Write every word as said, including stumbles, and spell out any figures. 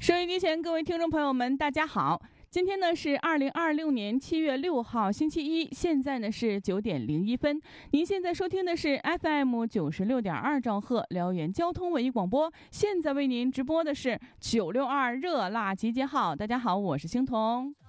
收音机前各位听众朋友们大家好，今天呢是二零二六年七月六号星期一，现在呢是九点零一分。您现在收听的是 F M 九十六点二兆赫辽源交通文艺广播，现在为您直播的是九六二热辣集结号。大家好，我是星彤。